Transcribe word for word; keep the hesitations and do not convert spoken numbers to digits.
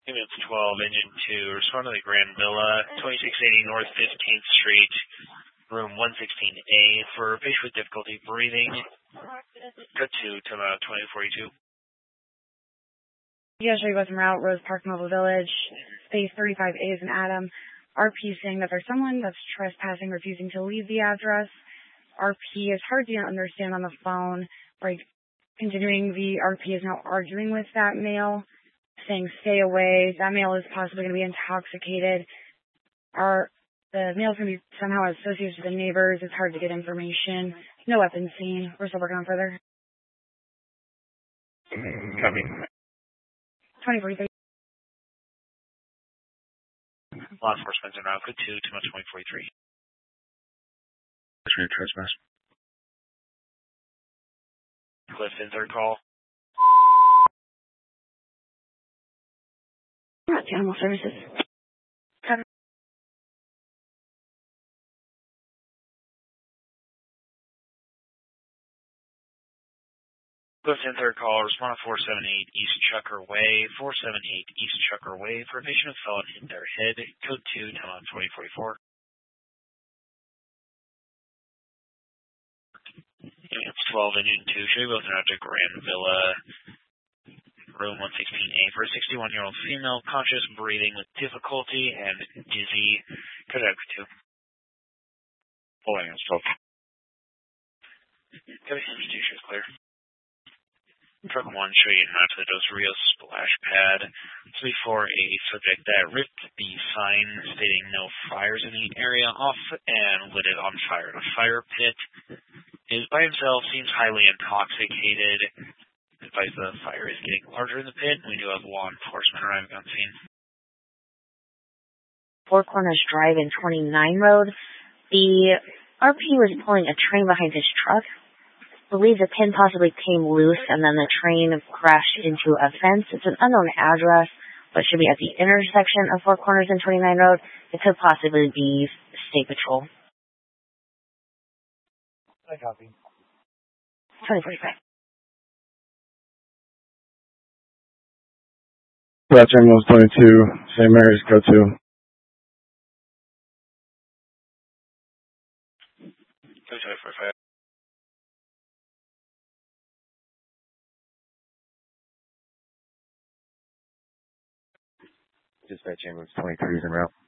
Units twelve, Engine two, respond to the Grand Villa, twenty-six eighty North fifteenth Street, room one sixteen A, for patient with difficulty breathing. Cut to Toronto twenty forty-two. Yeah, show you what's en route, Rose Park, Mobile Village, space thirty-five A is an Adam. R P saying that there's someone that's trespassing, refusing to leave the address. R P is hard to understand on the phone. Like, continuing, the R P is now arguing with that male, saying stay away. That male is possibly going to be intoxicated. Our, the male is going to be somehow associated with the neighbors. It's hard to get information. No weapons seen. We're still working on further. Copy. twenty forty-three. Law enforcement's en route. Good to Toronto twenty forty-three. Trespass. Clifton, third call. We're at Animal Services. Cover. Clifton, third call. Respond to four seven eight East Chucker Way. four seven eight East Chucker Way for a patient with felon hit their head. Code two, Toronto twenty forty-four. Units twelve, Engine two, should be both out to Grand Villa, room one sixteen A, for a sixty-one-year-old female, conscious, breathing with difficulty, and dizzy. Code out to two. Full ambulance, twelve. Copy, two is clear. Truck one, show you not to the Dos Rios splash pad. three four eight, subject that ripped the sign stating no fires in the area off and lit it on fire in a fire pit. Is by himself, seems highly intoxicated. Advice the fire is getting larger in the pit. We do have law enforcement arriving on scene. Four Corners Drive in twenty-nine Road. The R P was pulling a train behind his truck. Believe the pin possibly came loose and then the train crashed into a fence. It's an unknown address, but should be at the intersection of Four Corners and twenty-nine Road. It could possibly be State Patrol. I copy. twenty forty-five. That's ambulance twenty-two, Saint Mary's, go to. twenty forty-five. Dispatch ambulance twenty-three is en route.